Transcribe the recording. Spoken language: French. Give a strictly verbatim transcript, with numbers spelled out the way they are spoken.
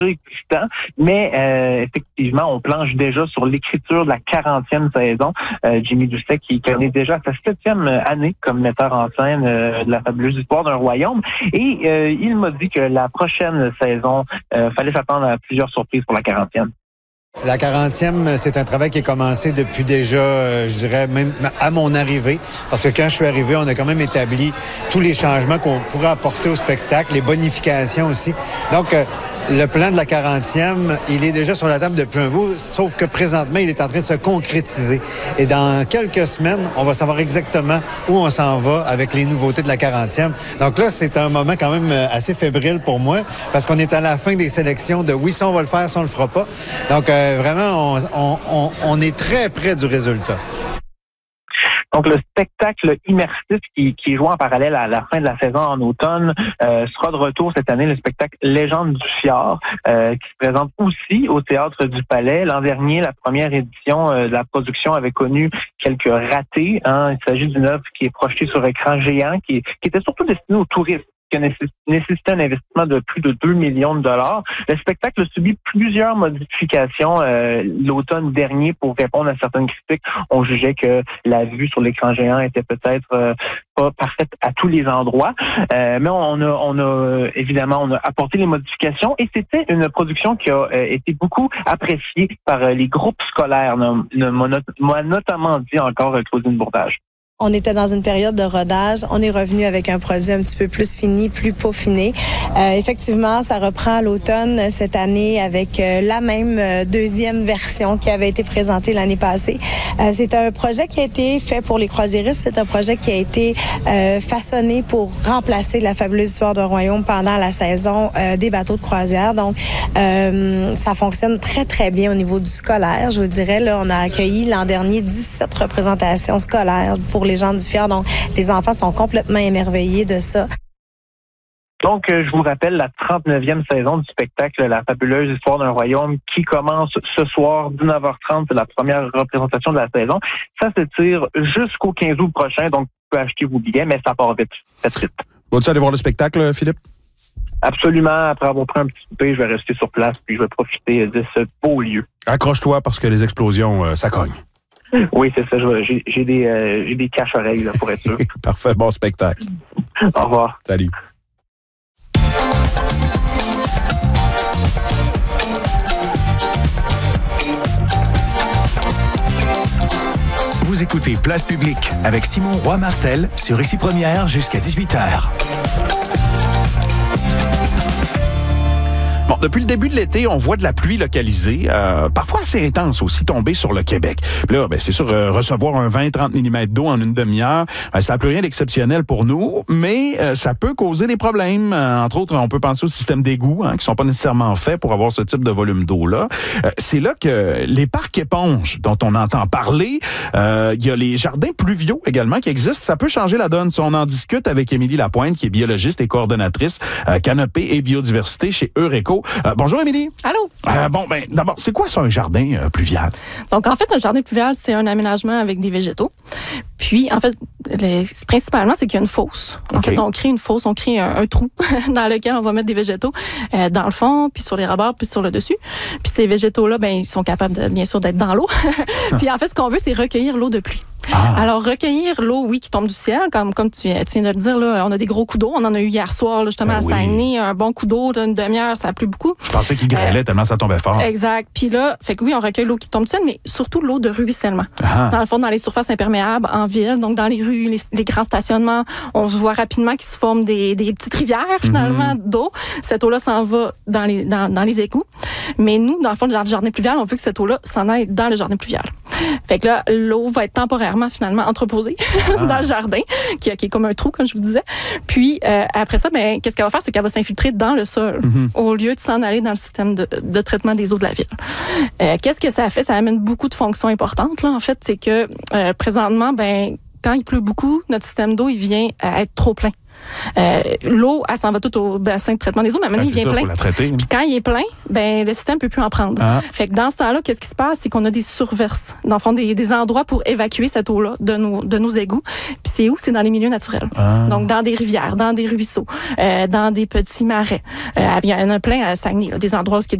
existant, mais euh, effectivement, on planche déjà sur l'écriture de la quarantième saison. Euh, Jimmy Doucet qui, qui en est déjà à sa septième année comme metteur en scène euh, de la fabuleuse histoire d'un royaume. Et euh, il m'a dit que la prochaine saison, euh, fallait s'attendre à plusieurs surprises pour la quarantième. La quarantième, c'est un travail qui est commencé depuis déjà, euh, je dirais, même à mon arrivée. Parce que quand je suis arrivé, on a quand même établi tous les changements qu'on pourrait apporter au spectacle, les bonifications aussi. Donc, euh, le plan de la quarantième, il est déjà sur la table depuis un bout, sauf que présentement, il est en train de se concrétiser. Et dans quelques semaines, on va savoir exactement où on s'en va avec les nouveautés de la quarantième. Donc là, c'est un moment quand même assez fébrile pour moi, parce qu'on est à la fin des sélections de oui, ça on va le faire, ça on le fera pas. Donc euh, vraiment, on, on, on, on est très près du résultat. Donc, le spectacle immersif qui, qui est joué en parallèle à la fin de la saison en automne euh, sera de retour cette année, le spectacle Légende du Fjord, euh, qui se présente aussi au Théâtre du Palais. L'an dernier, la première édition euh, de la production avait connu quelques ratés. Hein. Il s'agit d'une œuvre qui est projetée sur écran géant, qui, qui était surtout destinée aux touristes, qui nécessitait un investissement de plus de deux millions de dollars. Le spectacle a subi plusieurs modifications euh, l'automne dernier pour répondre à certaines critiques. On jugeait que la vue sur l'écran géant était peut-être euh, pas parfaite à tous les endroits. Euh, mais on a, on a évidemment on a apporté les modifications et c'était une production qui a euh, été beaucoup appréciée par euh, les groupes scolaires, m'a notamment dit encore euh, Claudine Bourdage. On était dans une période de rodage. On est revenu avec un produit un petit peu plus fini, plus peaufiné. Euh, effectivement, ça reprend à l'automne cette année avec euh, la même euh, deuxième version qui avait été présentée l'année passée. Euh, c'est un projet qui a été fait pour les croisiéristes. C'est un projet qui a été euh, façonné pour remplacer la fabuleuse histoire d'un royaume pendant la saison euh, des bateaux de croisière. Donc, euh, ça fonctionne très, très bien au niveau du scolaire. Je vous dirais, là, on a accueilli l'an dernier dix-sept représentations scolaires pour les gens du Fjord. Donc, les enfants sont complètement émerveillés de ça. Donc, je vous rappelle la trente-neuvième saison du spectacle La fabuleuse histoire d'un royaume qui commence ce soir, dix-neuf heures trente. C'est la première représentation de la saison. Ça s'étire jusqu'au quinze août prochain. Donc, vous pouvez acheter vos billets, mais ça part vite. Faites vite. Vas-tu aller voir le spectacle, Philippe? Absolument. Après avoir pris un petit souper, je vais rester sur place puis je vais profiter de ce beau lieu. Accroche-toi parce que les explosions, euh, ça cogne. Oui, c'est ça. J'ai, j'ai des, euh, j'ai des caches-oreilles là, pour être sûr. Parfait. Bon spectacle. Au revoir. Salut. Vous écoutez Place Publique avec Simon Roy-Martel sur Ici Première jusqu'à dix-huit heures. Bon, depuis le début de l'été, on voit de la pluie localisée, euh, parfois assez intense aussi, tomber sur le Québec. Puis là, ben, c'est sûr, euh, recevoir un vingt à trente millimètres d'eau en une demi-heure, euh, ça n'a plus rien d'exceptionnel pour nous, mais euh, ça peut causer des problèmes. Euh, entre autres, on peut penser au système d'égouts, hein, qui sont pas nécessairement faits pour avoir ce type de volume d'eau-là. Euh, c'est là que les parcs éponges, dont on entend parler, euh, il y a les jardins pluviaux également qui existent. Ça peut changer la donne. Si on en discute avec Émilie Lapointe, qui est biologiste et coordonnatrice euh, canopée et biodiversité chez Eureco. Euh, bonjour, Émilie. Allô. Euh, bon, ben, d'abord, c'est quoi ça, un jardin euh, pluvial? Donc, en fait, un jardin pluvial, c'est un aménagement avec des végétaux. Puis, en fait, les, principalement, c'est qu'il y a une fosse. En okay. fait, on crée une fosse, on crée un, un trou dans lequel on va mettre des végétaux euh, dans le fond, puis sur les rebords, puis sur le dessus. Puis ces végétaux-là, ben, ils sont capables, de, bien sûr, d'être dans l'eau. Puis, en fait, ce qu'on veut, c'est recueillir l'eau de pluie. Ah. Alors, recueillir l'eau, oui, qui tombe du ciel, comme, comme tu, tu viens de le dire, là, on a des gros coups d'eau. On en a eu hier soir, là, justement, ben à oui. Saguenay, un bon coup d'eau d'une demi-heure, ça a plu beaucoup. Je pensais qu'il grêlait euh, tellement ça tombait fort. Exact. Puis là, fait que oui, on recueille l'eau qui tombe du ciel, mais surtout l'eau de ruissellement. Ah. Dans le fond, dans les surfaces imperméables en ville, donc dans les rues, les, les grands stationnements, on voit rapidement qu'il se forme des, des petites rivières, finalement, mm-hmm. d'eau. Cette eau-là s'en va dans les, dans, dans les égouts. Mais nous, dans le fond, dans le jardin pluvial, on veut que cette eau-là s'en aille dans le jardin pluvial. Fait que là, l'eau va être temporairement, finalement, entreposée ah. dans le jardin, qui, qui est comme un trou, comme je vous disais. Puis, euh, après ça, ben, qu'est-ce qu'elle va faire? C'est qu'elle va s'infiltrer dans le sol, mm-hmm. au lieu de s'en aller dans le système de, de traitement des eaux de la ville. Euh, qu'est-ce que ça fait? Ça amène beaucoup de fonctions importantes, là. En fait, c'est que, euh, présentement, ben, quand il pleut beaucoup, notre système d'eau, il vient à être trop plein. Euh, l'eau, elle s'en va toute au bassin de traitement des eaux, mais maintenant, ah, il vient ça, plein. Faut la traiter. Puis quand il est plein, ben le système peut plus en prendre. Ah. Fait que dans ce temps-là, qu'est-ce qui se passe? C'est qu'on a des surverses, dans le fond, des, des endroits pour évacuer cette eau-là de nos, de nos égouts. Puis c'est où? C'est dans les milieux naturels. Ah. Donc, dans des rivières, dans des ruisseaux, euh, dans des petits marais. Euh, il y en a plein à Saguenay, là, des endroits où il y a